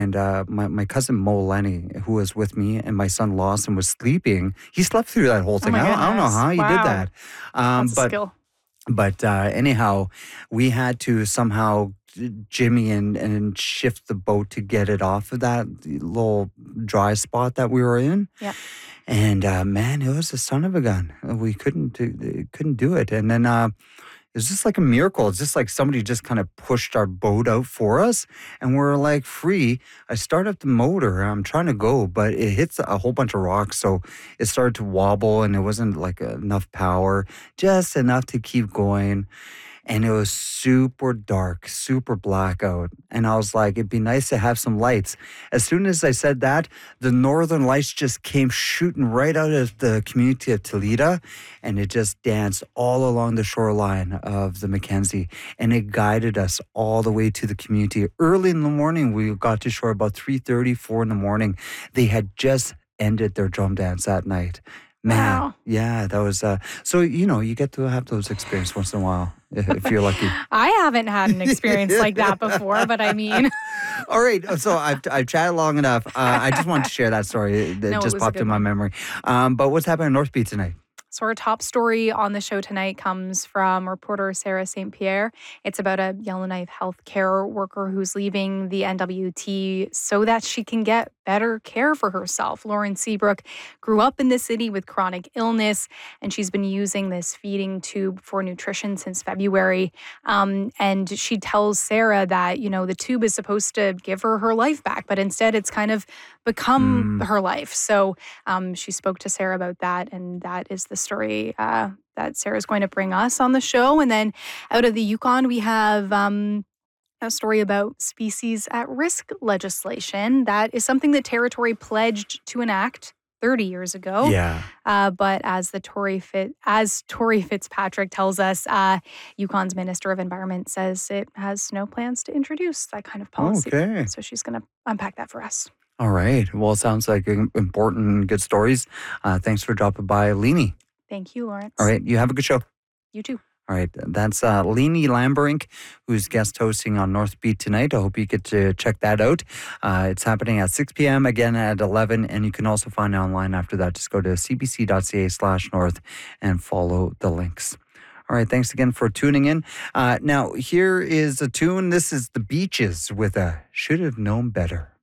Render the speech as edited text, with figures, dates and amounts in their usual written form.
And my cousin Mo Lenny, who was with me, and my son Lawson was sleeping. He slept through that whole Oh thing. my I don't know goodness. how he did Wow. that. That's a But skill. anyhow, we had to somehow jimmy and shift the boat to get it off of that little dry spot that we were in. Yeah. And man, it was a son of a gun. We couldn't do it. And then it's just like a miracle. It's just like somebody just kind of pushed our boat out for us, and we're like free. I start up the motor. I'm trying to go, but it hits a whole bunch of rocks, so it started to wobble, and it wasn't like enough power, just enough to keep going. And it was super dark, super blackout. And I was like, it'd be nice to have some lights. As soon as I said that, the northern lights just came shooting right out of the community of Toledo, and it just danced all along the shoreline of the Mackenzie. And it guided us all the way to the community. Early in the morning, we got to shore about 3:30, 4 in the morning. They had just ended their drum dance that night. Man, Wow. yeah, that was so you get to have those experiences once in a while if you're lucky. I haven't had an experience like that before, but I mean, All right, so I've chatted long enough. I just wanted to share that story that no, it just was a popped good in my one. memory. But what's happening in North Beach tonight? So, our top story on the show tonight comes from reporter Sarah St. Pierre. It's about a Yellowknife healthcare worker who's leaving the NWT so that she can get better care for herself. Lauren Seabrook grew up in the city with chronic illness, and she's been using this feeding tube for nutrition since February. And she tells Sarah that, the tube is supposed to give her her life back, but instead it's kind of become Mm, her life. So, she spoke to Sarah about that, and that is the story that Sarah's going to bring us on the show. And then out of the Yukon, we have a story about species at risk legislation. That is something the territory pledged to enact 30 years ago. yeah. But as Tory Fitzpatrick tells us, Yukon's Minister of Environment says it has no plans to introduce that kind of policy. Okay. So she's going to unpack that for us. All right. Well, it sounds like important and good stories. Thanks for dropping by, Leanie. Thank you, Lawrence. All right. You have a good show. You too. All right, that's Leanie Lamberink, who's guest hosting on North Beat tonight. I hope you get to check that out. It's happening at 6 p.m., again at 11, and you can also find it online after that. Just go to cbc.ca/north and follow the links. All right, thanks again for tuning in. Now, here is a tune. This is The Beaches with a Should Have Known Better.